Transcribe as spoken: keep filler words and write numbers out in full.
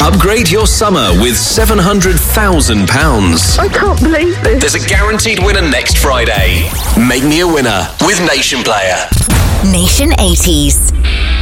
Upgrade your summer with seven hundred thousand pounds. I can't believe this. There's a guaranteed winner next Friday. Make me a winner with Nation Player. Nation eighties.